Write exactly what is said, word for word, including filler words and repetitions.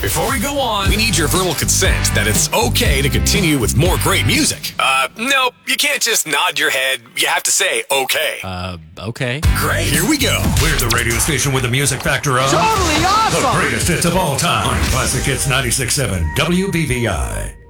Before we go on, we need your verbal consent that it's okay to continue with more great music. Uh, nope, you can't just nod your head. You have to say okay. Uh, okay. Great, here we go. We're the radio station with the music factor of Totally awesome! the greatest hits of all time on Classic Hits ninety-six point seven W B V I.